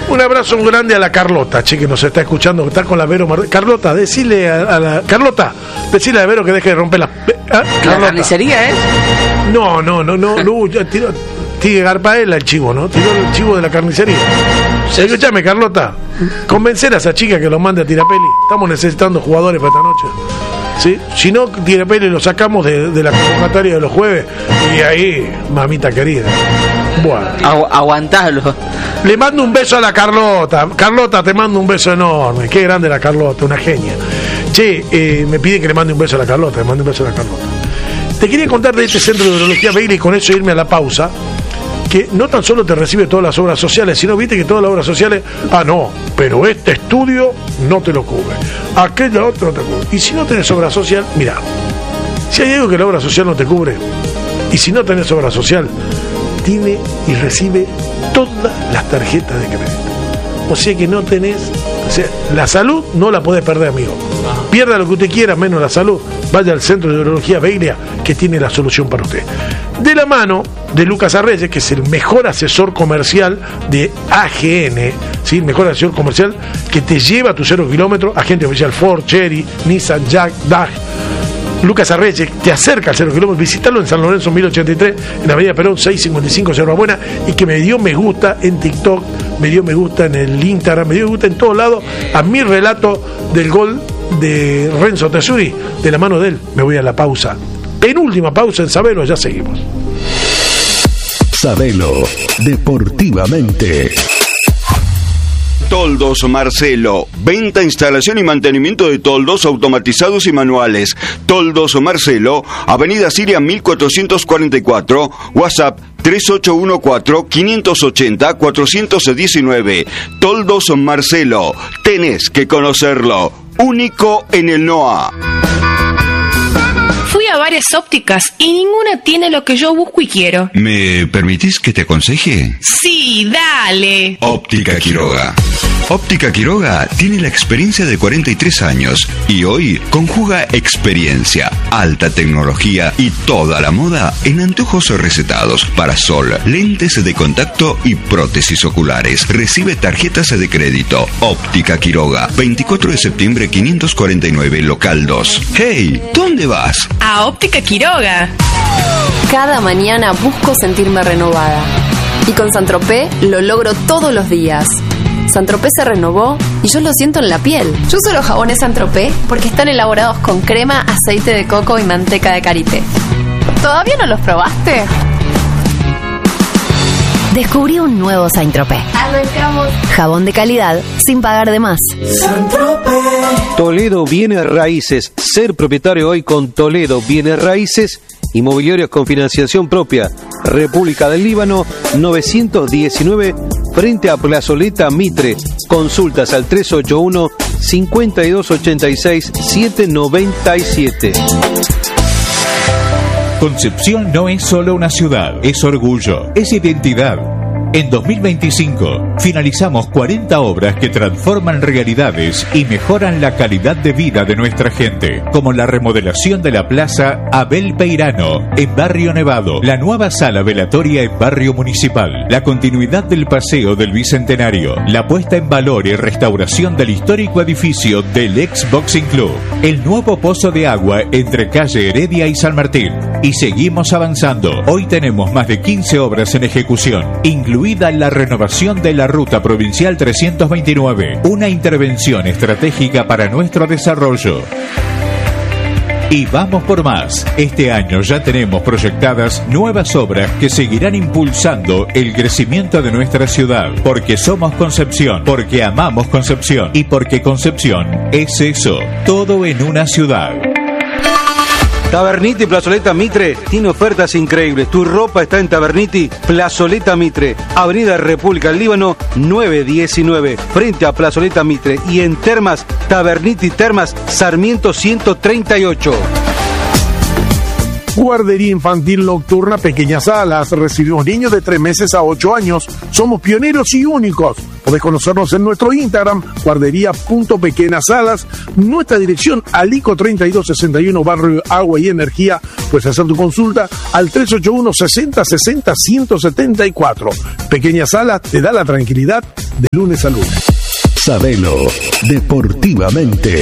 Un abrazo muy grande a la Carlota, che, que nos está escuchando, que está con la Vero Carlota, decile a la Carlota, decile a Vero que deje de romper las... La carnicería, ¿eh? No, tiene garpaela el chivo, ¿no? Tiró el chivo de la carnicería. Escúchame, Carlota, convencer a esa chica que lo mande a Tirapeli. Estamos necesitando jugadores para esta noche. ¿Sí? Si no, Tirapeli lo sacamos de la convocatoria de los jueves y ahí, mamita querida. Bueno. Aguantalo. Le mando un beso a la Carlota. Carlota, te mando un beso enorme. Qué grande la Carlota, una genia. Che, me pide que le mande un beso a la Carlota. Le mando un beso a la Carlota. Te quería contar de este centro de urología Beile y con eso irme a la pausa. Que no tan solo te recibe todas las obras sociales, sino viste que todas las obras sociales, no, pero este estudio no te lo cubre, aquella otra no te cubre. Y si no tenés obra social, mira, si hay algo que la obra social no te cubre, y si no tenés obra social, tiene y recibe todas las tarjetas de crédito. O sea que no tenés, o sea, la salud no la podés perder, amigo. Pierda lo que usted quiera, menos la salud. Vaya al centro de urología Beile, que tiene la solución para usted. De la mano de Lucas Arreyes, que es el mejor asesor comercial de AGN, ¿sí? El mejor asesor comercial que te lleva a tu 0 kilómetro, agente oficial Ford, Chery, Nissan, Jack, Dodge. Lucas Arreyes te acerca al 0 kilómetro, visítalo en San Lorenzo 1083, en la avenida Perón 655, Yerba Buena, y que me dio me gusta en TikTok, me dio me gusta en el Instagram, me dio me gusta en todos lados a mi relato del gol de Renzo Tesuri, de la mano de él. Me voy a la pausa, penúltima pausa en Sabelo, ya seguimos. Sabelo, deportivamente. Toldos Marcelo, venta, instalación y mantenimiento de toldos automatizados y manuales. Toldos Marcelo, Avenida Siria 1444, WhatsApp 3814-580-419. Toldos Marcelo, tenés que conocerlo, único en el NOA. Fui a varias ópticas y ninguna tiene lo que yo busco y quiero. ¿Me permitís que te aconseje? Sí, dale. Óptica Quiroga. Óptica Quiroga tiene la experiencia de 43 años y hoy conjuga experiencia, alta tecnología y toda la moda en anteojos recetados, parasol, lentes de contacto y prótesis oculares. Recibe tarjetas de crédito. Óptica Quiroga, 24 de septiembre 549, local 2. Hey, ¿dónde vas? A Óptica Quiroga. Cada mañana busco sentirme renovada. Y con Saint-Tropez lo logro todos los días. Saint-Tropez se renovó y yo lo siento en la piel. Yo uso los jabones Saint-Tropez porque están elaborados con crema, aceite de coco y manteca de karité. ¿Todavía no los probaste? Descubrí un nuevo Saint-Tropez. Arrancamos. Jabón de calidad sin pagar de más. Saint-Tropez. Toledo Bienes Raíces. Ser propietario hoy con Toledo Bienes Raíces. Inmobiliarios con financiación propia. República del Líbano 919 frente a Plazoleta Mitre. Consultas al 381-5286-797. Concepción no es solo una ciudad, es orgullo, es identidad. En 2025 finalizamos 40 obras que transforman realidades y mejoran la calidad de vida de nuestra gente, como la remodelación de la Plaza Abel Peirano en Barrio Nevado, la nueva sala velatoria en Barrio Municipal, la continuidad del Paseo del Bicentenario, la puesta en valor y restauración del histórico edificio del ex Boxing Club, el nuevo pozo de agua entre calle Heredia y San Martín. Y seguimos avanzando. Hoy tenemos más de 15 obras en ejecución, incluida la renovación de la Ruta Provincial 329, una intervención estratégica para nuestro desarrollo. Y vamos por más. Este año ya tenemos proyectadas nuevas obras que seguirán impulsando el crecimiento de nuestra ciudad. Porque somos Concepción, porque amamos Concepción y porque Concepción es eso, todo en una ciudad. Taberniti Plazoleta Mitre tiene ofertas increíbles. Tu ropa está en Taberniti Plazoleta Mitre, Avenida República del Líbano 919, frente a Plazoleta Mitre. Y en Termas, Taberniti Termas Sarmiento 138. Guardería infantil nocturna Pequeñas Alas. Recibimos niños de 3 meses a 8 años. Somos pioneros y únicos. Podés conocernos en nuestro Instagram, guardería.pequeñasalas. Nuestra dirección, Alico 3261, Barrio Agua y Energía. Puedes hacer tu consulta al 381 60 60 174. Pequeñas Alas te da la tranquilidad de lunes a lunes. Sabelo deportivamente.